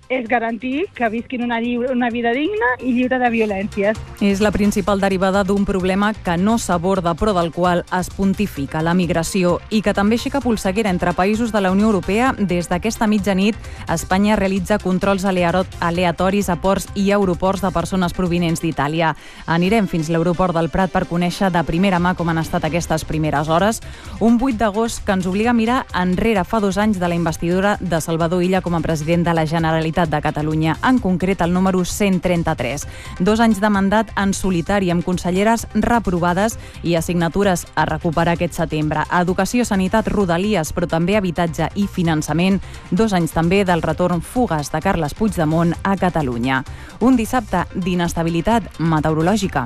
és garantir que visquin una vida digna i lliure de violències. És la principal derivada d'un problema que no s'aborda però del qual es pontifica, la migració, i que també aixeca polseguera entre països de la Unió Europea. Des d'aquesta mitjanit, Espanya realitza controls aleatoris a ports i aeroports de persones provinents d'Itàlia. Anirem fins a l'aeroport del Prat per conèixer de primera mà com han estat aquestes primeres hores. Un 8 d'agost que ens obliga a mirar enrere fa 2 anys de la investidura de Salvador Illa com a president de la Generalitat de Catalunya, en concret el número 133. 2 anys de mandat en solitari amb conselleres reprovades i assignatures a recuperar aquest setembre. Educació, sanitat, rodalies, però també habitatge i finançament. 2 anys també del retorn fugaç de Carles Puigdemont a Catalunya. Un dissabte d'inestabilitat meteorològica.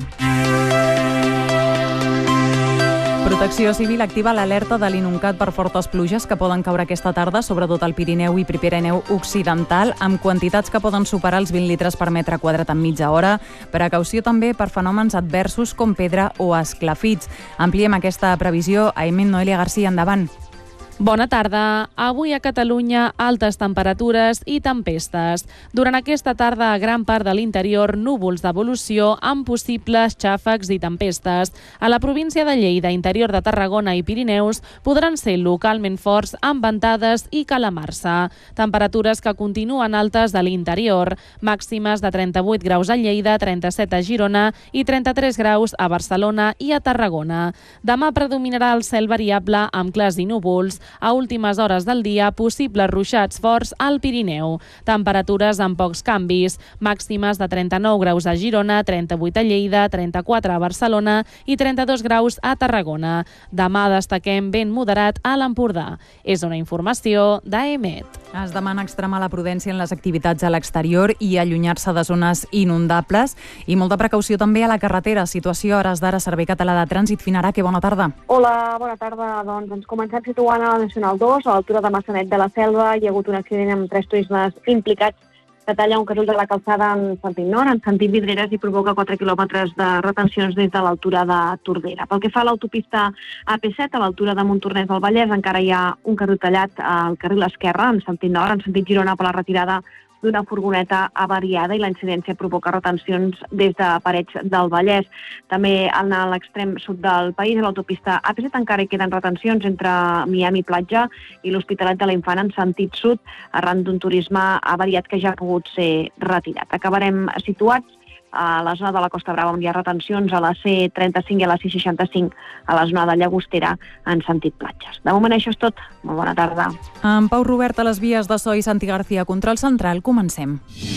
Protecció Civil activa l'alerta de l'Inuncat per fortes pluges que poden caure aquesta tarda, sobretot al Pirineu i Prepirineu Occidental, amb quantitats que poden superar els 20 litres per metre quadrat en mitja hora. Precaució també per fenòmens adversos com pedra o esclafits. Ampliem aquesta previsió. Aimen Noelia García, endavant. Bona tarda. Avui a Catalunya, altes temperatures i tempestes. Durant aquesta tarda, a gran part de l'interior, núvols d'evolució amb possibles xàfecs i tempestes. A la província de Lleida, interior de Tarragona i Pirineus, podran ser localment forts amb ventades i calamarsa. Temperatures que continuen altes de l'interior. Màximes de 38 graus a Lleida, 37 a Girona i 33 graus a Barcelona i a Tarragona. Demà predominarà el cel variable amb clars i núvols. A últimes hores del dia, possibles ruixats forts al Pirineu. Temperatures amb pocs canvis. Màximes de 39 graus a Girona, 38 a Lleida, 34 a Barcelona i 32 graus a Tarragona. Demà destaquem vent moderat a l'Empordà. És una informació d'AEMET. Es demana extremar la prudència en les activitats a l'exterior i allunyar-se de zones inundables. I molta precaució també a la carretera. Situació a hores d'ara, Servei Català de Trànsit. Finaraque, bona tarda. Hola, bona tarda. Doncs ens comencem situant a la Nacional 2, a l'altura de Massanet de la Selva. Hi ha hagut un accident amb 3 turismes implicats que talla un carril de la calçada en sentit nord, en sentit Vidreres, i provoca 4 quilòmetres de retencions des de l'altura de Tordera. Pel que fa a l'autopista AP7, a l'altura de Montornès del Vallès, encara hi ha un carril tallat al carril esquerre, en sentit nord, en sentit Girona, per la retirada d'una furgoneta avariada, i la incidència provoca retencions des de Parets del Vallès. També a l'extrem sud del país, a l'autopista AP7, encara hi queden retencions entre Miami Platja i l'Hospitalet de la Infant en sentit sud, arran d'un turisme avariat que ja ha pogut ser retirat. Acabarem situats a la zona de la Costa Brava, on hi ha retencions a la C35 i a la C65, a la zona de Llagostera, en sentit platges. De moment això és tot. Molt bona tarda. En Pau Robert a les vies de So i Santi García, control central, comencem.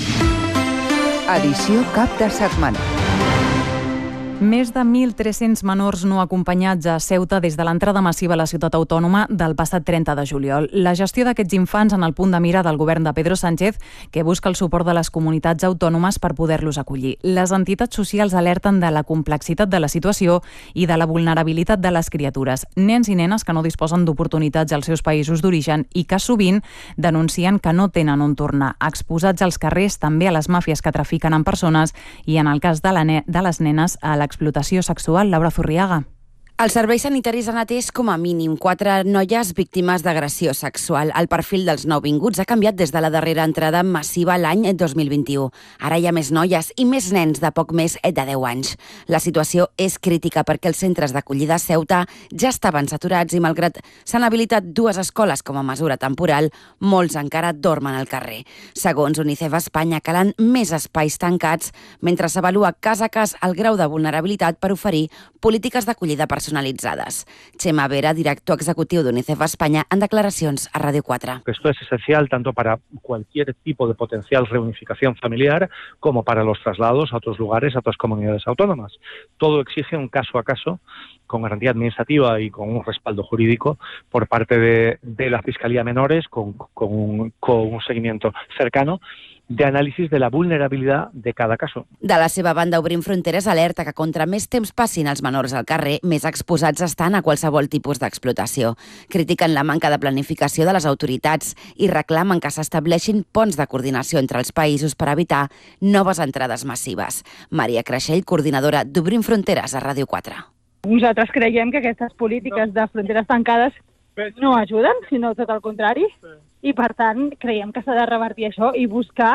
Edició cap de setmana. Més de 1.300 menors no acompanyats a Ceuta des de l'entrada massiva a la ciutat autònoma del passat 30 de juliol. La gestió d'aquests infants en el punt de mira del govern de Pedro Sánchez, que busca el suport de les comunitats autònomes per poder-los acollir. Les entitats socials alerten de la complexitat de la situació i de la vulnerabilitat de les criatures. Nens i nenes que no disposen d'oportunitats als seus països d'origen i que sovint denuncien que no tenen on tornar, exposats als carrers també a les màfies que trafiquen amb persones i, en el cas de les nenes, a l'explotació sexual. Laura Zurriaga. Els serveis sanitaris han atès com a mínim 4 noies víctimes d'agressió sexual. El perfil dels nouvinguts ha canviat des de la darrera entrada massiva l'any 2021. Ara hi ha més noies i més nens de poc més de 10 anys. La situació és crítica perquè els centres d'acollida a Ceuta ja estaven saturats i, malgrat s'han habilitat 2 escoles com a mesura temporal, molts encara dormen al carrer. Segons UNICEF Espanya, calen més espais tancats mentre s'avalua cas a cas el grau de vulnerabilitat per oferir polítiques d'acollida personalitzades. Chema Vera, director executivo de UNICEF España, en declaraciones a Radio 4. Esto es esencial tanto para cualquier tipo de potencial reunificación familiar como para los traslados a otros lugares, a otras comunidades autónomas. Todo exige un caso a caso, con garantía administrativa y con un respaldo jurídico por parte de la Fiscalía Menores, con un seguimiento cercano de análisis de la vulnerabilitat de cada cas. De la seva banda, Obrim Fronteres alerta que contra més temps passin els menors al carrer, més exposats estan a qualsevol tipus d'explotació. Critiquen la manca de planificació de les autoritats i reclamen que s'estableixin ponts de coordinació entre els països per evitar noves entrades massives. Maria Creixell, coordinadora d'Obrim Fronteres a Ràdio 4. Nosaltres creiem que aquestes polítiques de fronteres tancades no ajuden, sinó tot el contrari. I, per tant, creiem que s'ha de revertir això i buscar